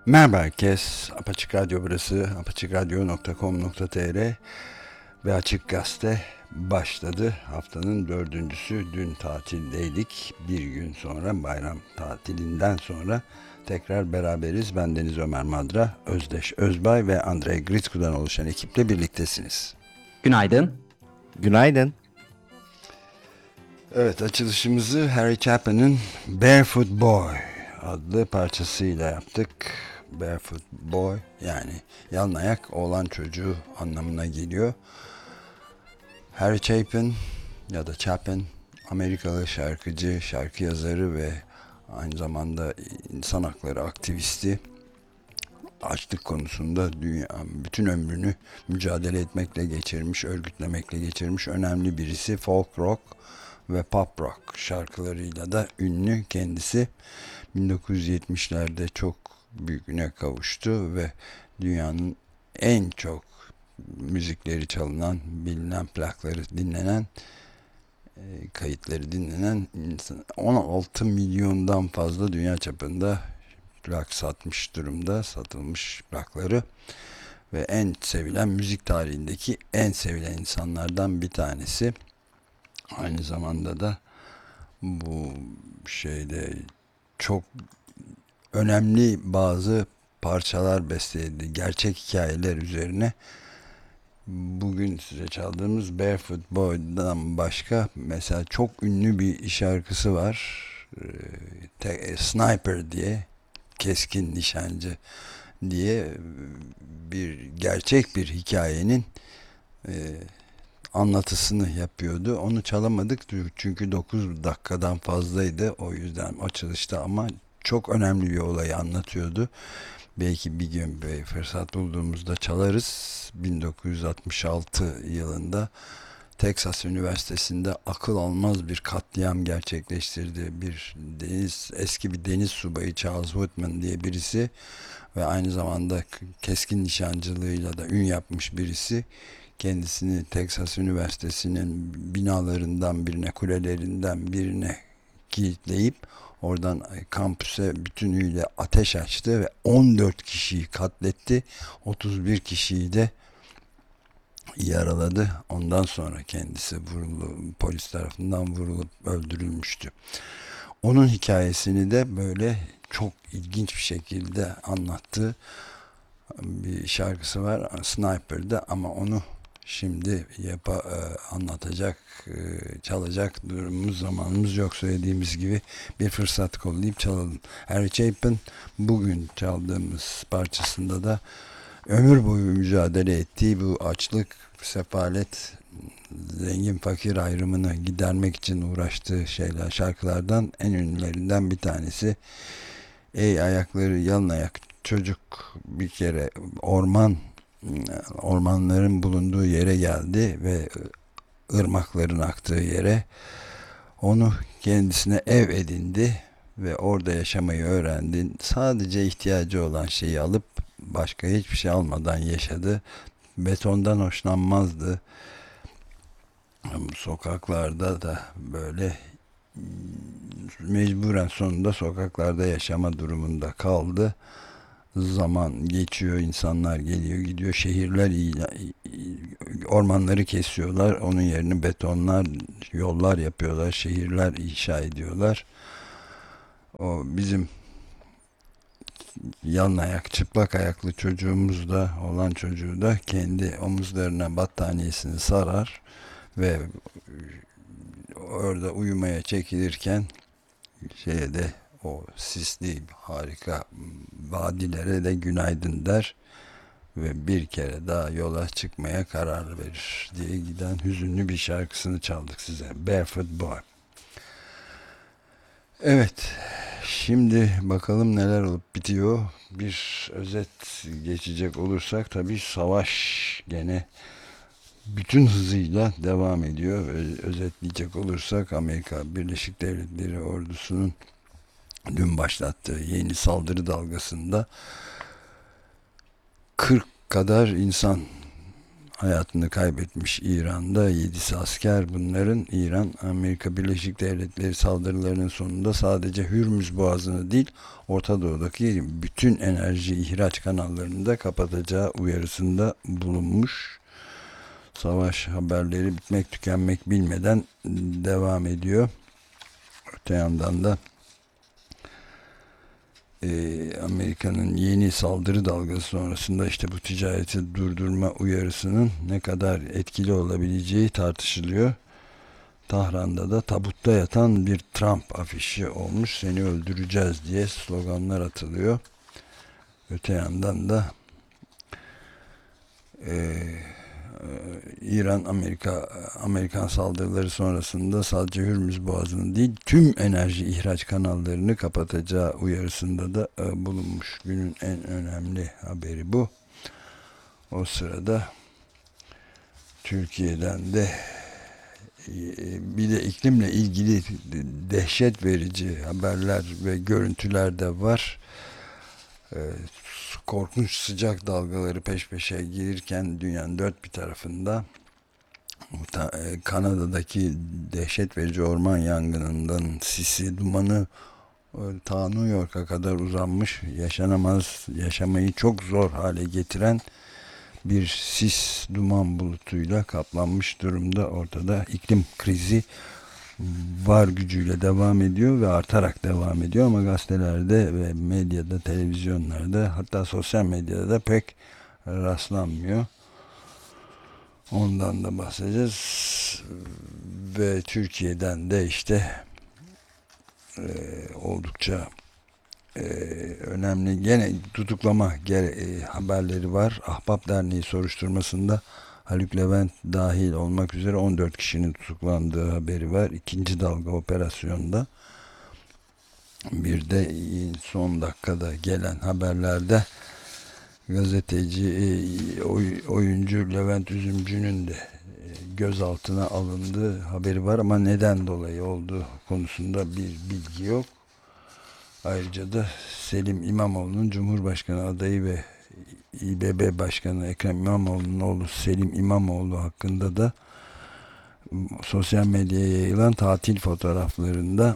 Merhaba herkes. Apaçık Radyo burası. apaçıkradyo.com.tr ve Açık Gazete başladı. Haftanın dördüncüsü. Dün tatildeydik. Bir gün sonra bayram tatilinden sonra tekrar beraberiz. Ben Deniz Ömer Madra, Özdeş Özbay ve Andrei Gritsku'dan oluşan ekiple birliktesiniz. Günaydın. Günaydın. Evet, açılışımızı Harry Chapin'in Barefoot Boy adlı parçasıyla yaptık. Barefoot Boy yani yalnayak oğlan çocuğu anlamına geliyor. Harry Chapin ya da Chapin Amerikalı şarkıcı, şarkı yazarı ve aynı zamanda insan hakları aktivisti. Açlık konusunda bütün ömrünü mücadele etmekle geçirmiş, örgütlemekle geçirmiş önemli birisi. Folk rock ve pop rock şarkılarıyla da ünlü kendisi. 1970'lerde çok büyüğüne kavuştu ve dünyanın en çok müzikleri çalınan, bilinen plakları dinlenen, kayıtları dinlenen 16 milyondan fazla dünya çapında plak satmış durumda, satılmış plakları ve en sevilen müzik tarihindeki en sevilen insanlardan bir tanesi. Aynı zamanda da bu şeyde çok önemli bazı parçalar besteledi. Gerçek hikayeler üzerine. Bugün size çaldığımız Barefoot Boy'dan başka mesela çok ünlü bir şarkısı var. Sniper diye, keskin nişancı diye bir gerçek bir hikayenin e, anlatısını yapıyordu. Onu çalamadık çünkü 9 dakikadan fazlaydı. O yüzden açılışta ama çok önemli bir olayı anlatıyordu. Belki bir gün bir fırsat bulduğumuzda çalarız. 1966 yılında Texas Üniversitesi'nde akıl almaz bir katliam gerçekleştirdi. Eski bir deniz subayı Charles Whitman diye birisi ve aynı zamanda keskin nişancılığıyla da ün yapmış birisi. Kendisini Texas Üniversitesi'nin binalarından birine, kulelerinden birine kilitleyip oradan kampüse bütünüyle ateş açtı ve 14 kişiyi katletti. 31 kişiyi de yaraladı. Ondan sonra kendisi polis tarafından vurulup öldürülmüştü. Onun hikayesini de böyle çok ilginç bir şekilde anlattığı bir şarkısı var Sniper'da ama onu şimdi anlatacak, çalacak durumumuz, zamanımız yok. Söylediğimiz gibi bir fırsat kollayıp çalalım. Harry Chapin bugün çaldığımız parçasında da ömür boyu mücadele ettiği bu açlık, sefalet, zengin fakir ayrımını gidermek için uğraştığı şarkılardan en ünlülerinden bir tanesi. Ey ayakları yalın çocuk, bir kere ormanların bulunduğu yere geldi ve ırmakların aktığı yere, onu kendisine ev edindi ve orada yaşamayı öğrendi. Sadece ihtiyacı olan şeyi alıp başka hiçbir şey almadan yaşadı. Betondan hoşlanmazdı. Sokaklarda da böyle mecburen sonunda sokaklarda yaşama durumunda kaldı. Zaman geçiyor, insanlar geliyor gidiyor, ormanları kesiyorlar, onun yerine betonlar, yollar yapıyorlar, şehirler inşa ediyorlar. O bizim çıplak ayaklı çocuğumuz da, olan çocuğu da kendi omuzlarına battaniyesini sarar ve orada uyumaya çekilirken o sisli harika vadilere de günaydın der ve bir kere daha yola çıkmaya karar verir diye giden hüzünlü bir şarkısını çaldık size. Barefoot Boy. Evet, şimdi bakalım neler olup bitiyor. Bir özet geçecek olursak tabii savaş gene bütün hızıyla devam ediyor. Özetleyecek olursak Amerika Birleşik Devletleri ordusunun dün başlattığı yeni saldırı dalgasında 40 kadar insan hayatını kaybetmiş İran'da. 7'si asker bunların. İran, Amerika Birleşik Devletleri saldırılarının sonunda sadece Hürmüz Boğazı'nı değil, Orta Doğu'daki bütün enerji ihraç kanallarını da kapatacağı uyarısında bulunmuş. Savaş haberleri bitmek tükenmek bilmeden devam ediyor. Öte yandan da Amerika'nın yeni saldırı dalgası sonrasında işte bu ticareti durdurma uyarısının ne kadar etkili olabileceği tartışılıyor. Tahran'da da tabutta yatan bir Trump afişi olmuş. Seni öldüreceğiz diye sloganlar atılıyor. Öte yandan da İran Amerikan saldırıları sonrasında sadece Hürmüz Boğazı'nı değil tüm enerji ihraç kanallarını kapatacağı uyarısında da bulunmuş. Günün en önemli haberi bu. O sırada Türkiye'den de bir de iklimle ilgili dehşet verici haberler ve görüntüler de var. Korkunç sıcak dalgaları peş peşe gelirken dünyanın dört bir tarafında Kanada'daki dehşet verici orman yangınından sisi, dumanı ta New York'a kadar uzanmış, yaşanamaz, yaşamayı çok zor hale getiren bir sis duman bulutuyla kaplanmış durumda. Ortada iklim krizi var gücüyle devam ediyor ve artarak devam ediyor ama gazetelerde ve medyada, televizyonlarda, hatta sosyal medyada da pek rastlanmıyor. Ondan da bahsedeceğiz. Ve Türkiye'den de işte oldukça önemli gene tutuklama haberleri var. Ahbap Derneği soruşturmasında Haluk Levent dahil olmak üzere 14 kişinin tutuklandığı haberi var. İkinci dalga operasyonda. Bir de son dakikada gelen haberlerde gazeteci, oyuncu Levent Üzümcü'nün de gözaltına alındığı haberi var ama neden dolayı olduğu konusunda bir bilgi yok. Ayrıca da Selim İmamoğlu'nun Cumhurbaşkanı adayı ve İBB Başkanı Ekrem İmamoğlu'nun oğlu Selim İmamoğlu hakkında da sosyal medyaya yayılan tatil fotoğraflarında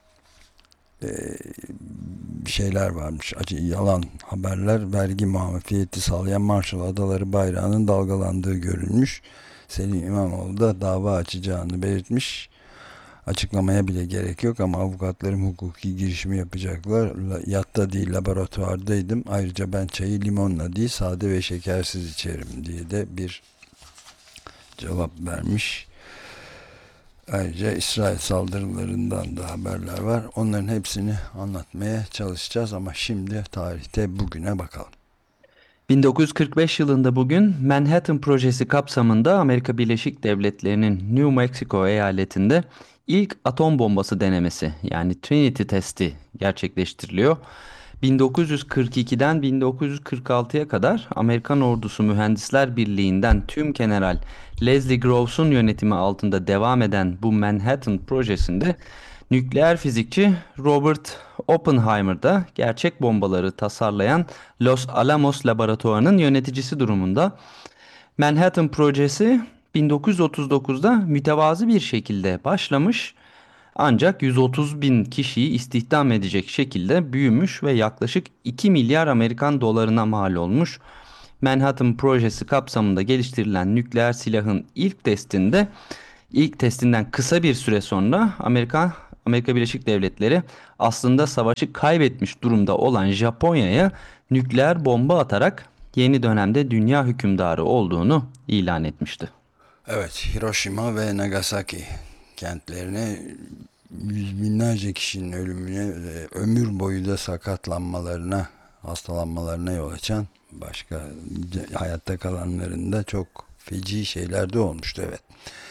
şeyler varmış. Yalan haberler, vergi muafiyeti sağlayan Marshall Adaları bayrağının dalgalandığı görülmüş. Selim İmamoğlu da dava açacağını belirtmiş. Açıklamaya bile gerek yok ama avukatlarım hukuki girişimi yapacaklar. Yatta değil laboratuvardaydım. Ayrıca ben çayı limonla değil sade ve şekersiz içerim diye de bir cevap vermiş. Ayrıca İsrail saldırılarından da haberler var. Onların hepsini anlatmaya çalışacağız ama şimdi tarihte bugüne bakalım. 1945 yılında bugün Manhattan Projesi kapsamında Amerika Birleşik Devletleri'nin New Mexico eyaletinde ilk atom bombası denemesi yani Trinity testi gerçekleştiriliyor. 1942'den 1946'ya kadar Amerikan Ordusu Mühendisler Birliği'nden Tümgeneral Leslie Groves'un yönetimi altında devam eden bu Manhattan projesinde nükleer fizikçi Robert Oppenheimer da gerçek bombaları tasarlayan Los Alamos Laboratuvarı'nın yöneticisi durumunda. Manhattan projesi 1939'da mütevazı bir şekilde başlamış ancak 130 bin kişiyi istihdam edecek şekilde büyümüş ve yaklaşık 2 milyar Amerikan dolarına mal olmuş. Manhattan projesi kapsamında geliştirilen nükleer silahın ilk testinden kısa bir süre sonra Amerika Birleşik Devletleri aslında savaşı kaybetmiş durumda olan Japonya'ya nükleer bomba atarak yeni dönemde dünya hükümdarı olduğunu ilan etmişti. Evet, Hiroşima ve Nagasaki kentlerine yüz binlerce kişinin ölümüne, ömür boyu da sakatlanmalarına, hastalanmalarına yol açan başka hayatta kalanların da çok feci şeyler de olmuştu. Evet.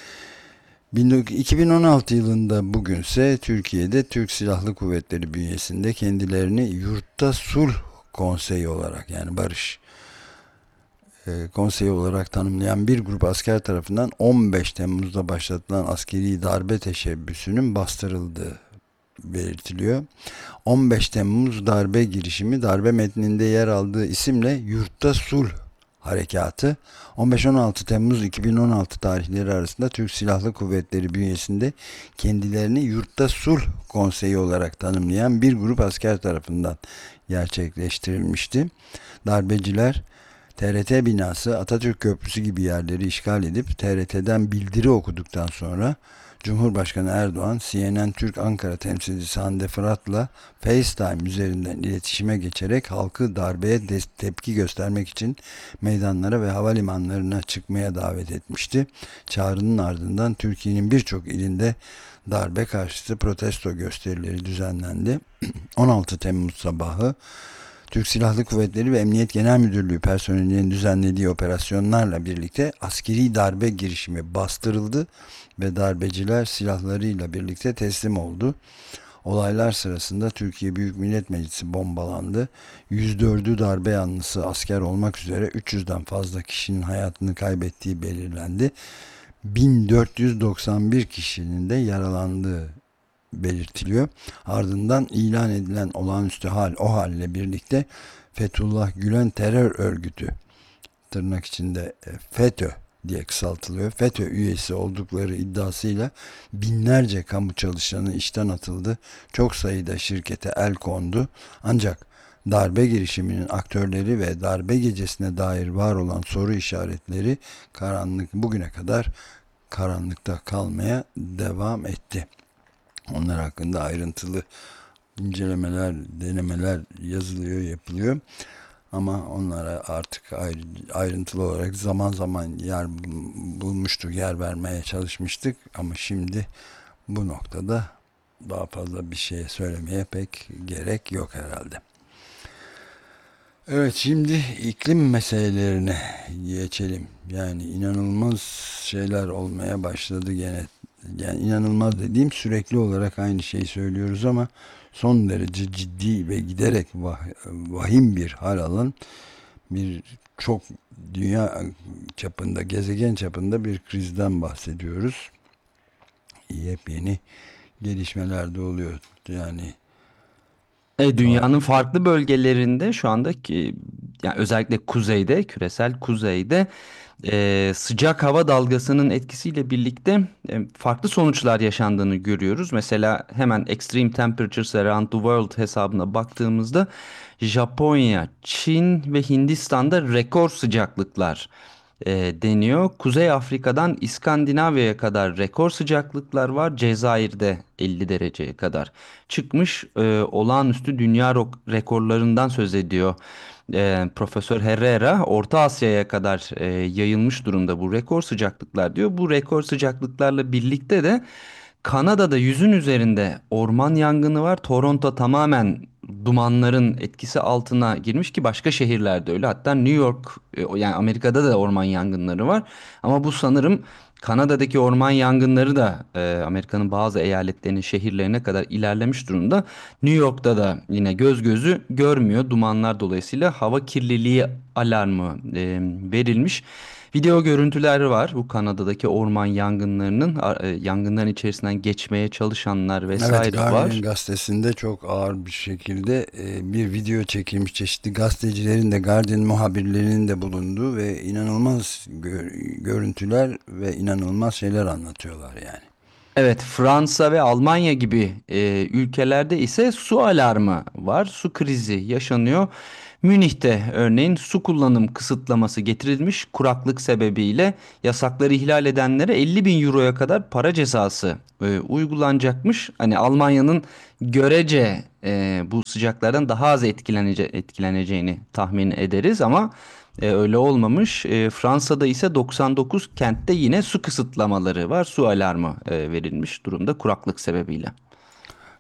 2016 yılında bugünse Türkiye'de Türk Silahlı Kuvvetleri bünyesinde kendilerini Yurtta Sulh Konseyi olarak yani barış konseyi olarak tanımlayan bir grup asker tarafından 15 Temmuz'da başlatılan askeri darbe teşebbüsünün bastırıldığı belirtiliyor. 15 Temmuz darbe girişimi darbe metninde yer aldığı isimle Yurtta Sulh Harekatı 15-16 Temmuz 2016 tarihleri arasında Türk Silahlı Kuvvetleri bünyesinde kendilerini Yurtta Sulh Konseyi olarak tanımlayan bir grup asker tarafından gerçekleştirilmişti. Darbeciler TRT binası, Atatürk Köprüsü gibi yerleri işgal edip TRT'den bildiri okuduktan sonra Cumhurbaşkanı Erdoğan, CNN Türk Ankara temsilcisi Hande Fırat'la FaceTime üzerinden iletişime geçerek halkı darbeye tepki göstermek için meydanlara ve havalimanlarına çıkmaya davet etmişti. Çağrının ardından Türkiye'nin birçok ilinde darbe karşıtı protesto gösterileri düzenlendi. 16 Temmuz sabahı Türk Silahlı Kuvvetleri ve Emniyet Genel Müdürlüğü personelinin düzenlediği operasyonlarla birlikte askeri darbe girişimi bastırıldı ve darbeciler silahlarıyla birlikte teslim oldu. Olaylar sırasında Türkiye Büyük Millet Meclisi bombalandı. 104'ü darbe yanlısı asker olmak üzere 300'den fazla kişinin hayatını kaybettiği belirlendi. 1491 kişinin de yaralandığı belirtiliyor. Ardından ilan edilen olağanüstü hal, o halle birlikte Fethullah Gülen terör örgütü, tırnak içinde FETÖ diye kısaltılıyor, FETÖ üyesi oldukları iddiasıyla binlerce kamu çalışanı işten atıldı. Çok sayıda şirkete el kondu. Ancak darbe girişiminin aktörleri ve darbe gecesine dair var olan soru işaretleri bugüne kadar karanlıkta kalmaya devam etti. Onlar hakkında ayrıntılı incelemeler, denemeler yazılıyor, yapılıyor. Ama onlara artık ayrıntılı olarak zaman zaman yer bulmuştuk, yer vermeye çalışmıştık. Ama şimdi bu noktada daha fazla bir şey söylemeye pek gerek yok herhalde. Evet, şimdi iklim meselelerine geçelim. Yani inanılmaz şeyler olmaya başladı gene. Yani inanılmaz dediğim, sürekli olarak aynı şeyi söylüyoruz ama son derece ciddi ve giderek vahim bir hal alan bir çok dünya çapında, gezegen çapında bir krizden bahsediyoruz. Yepyeni gelişmeler de oluyor. Yani Dünyanın farklı bölgelerinde şu andaki, yani özellikle kuzeyde, küresel kuzeyde sıcak hava dalgasının etkisiyle birlikte farklı sonuçlar yaşandığını görüyoruz. Mesela hemen Extreme Temperatures Around the World hesabına baktığımızda Japonya, Çin ve Hindistan'da rekor sıcaklıklar deniyor. Kuzey Afrika'dan İskandinavya'ya kadar rekor sıcaklıklar var. Cezayir'de 50 dereceye kadar çıkmış. Olağanüstü dünya rekorlarından söz ediyor. Profesör Herrera, Orta Asya'ya kadar yayılmış durumda bu rekor sıcaklıklar diyor. Bu rekor sıcaklıklarla birlikte de Kanada'da 100'ün üzerinde orman yangını var. Toronto tamamen dumanların etkisi altına girmiş, ki başka şehirlerde öyle. Hatta New York, yani Amerika'da da orman yangınları var. Ama bu sanırım Kanada'daki orman yangınları da Amerika'nın bazı eyaletlerinin şehirlerine kadar ilerlemiş durumda. New York'ta da yine göz gözü görmüyor. Dumanlar dolayısıyla hava kirliliği alarmı verilmiş. Video görüntüler var bu Kanada'daki orman yangınlarının, yangınların içerisinden geçmeye çalışanlar evet, vesaire Guardian var. gazetesinde çok ağır bir şekilde bir video çekilmiş, çeşitli gazetecilerin de, Guardian muhabirlerinin de bulunduğu ve inanılmaz görüntüler ve inanılmaz şeyler anlatıyorlar yani. Evet, Fransa ve Almanya gibi ülkelerde ise su alarmı var. Su krizi yaşanıyor. Münih'te örneğin su kullanım kısıtlaması getirilmiş. Kuraklık sebebiyle yasakları ihlal edenlere 50 bin euroya kadar para cezası uygulanacakmış. Hani Almanya'nın görece bu sıcaklardan daha az etkileneceğini tahmin ederiz ama öyle olmamış. Fransa'da ise 99 kentte yine su kısıtlamaları var. Su alarmı verilmiş durumda kuraklık sebebiyle.